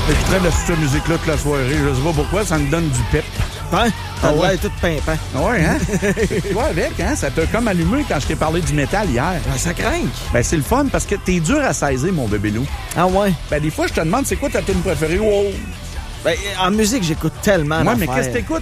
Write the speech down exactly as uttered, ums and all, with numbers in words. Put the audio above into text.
J'écouterais de cette musique-là toute la soirée. Je sais pas pourquoi, ça me donne du pep. Hein? T'as Ah ouais. l'air tout pimpant. Ouais, hein? Toi avec, hein? Ça t'a comme allumé quand je t'ai parlé du métal hier. Ah, ça craint. Ben, c'est le fun parce que t'es dur à saisir, mon bébé loup. Ah ouais? Ben, des fois, je te demande, c'est quoi ta tune préférée? Wow! Ben, en musique, j'écoute tellement Moi, mais d'affaires. qu'est-ce que t'écoutes?